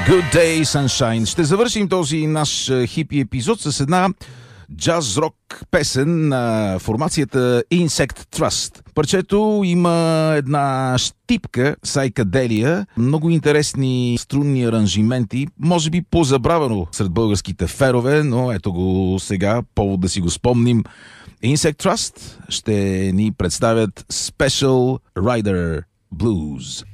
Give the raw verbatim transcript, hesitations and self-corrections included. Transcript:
Good Day Sunshine. Ще завършим този наш хипи епизод с една джаз-рок песен на формацията Insect Trust. Парчето има една щипка сайкаделия, много интересни струнни аранжименти, може би по-забравено сред българските ферове, но ето го сега, повод да си го спомним. Insect Trust ще ни представят Special Rider Blues.